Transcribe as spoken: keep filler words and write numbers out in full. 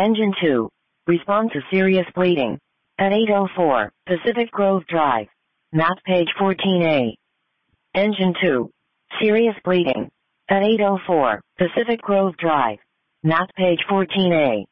Engine two. Respond to serious bleeding. At eight oh four, Pacific Grove Drive. Map page fourteen A. Engine two. Serious bleeding. At eight oh four, Pacific Grove Drive. Map page fourteen A.